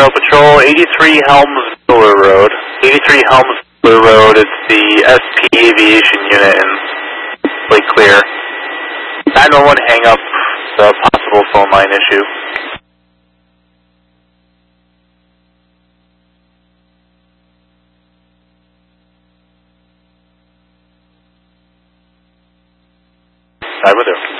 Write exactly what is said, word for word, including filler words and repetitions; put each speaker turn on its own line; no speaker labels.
Snow Patrol, eighty-three Helmsville Road. eighty-three Helmsville Road, it's the S P Aviation unit in Lake Clear. nine one one hang up, the possible phone line issue. I will do.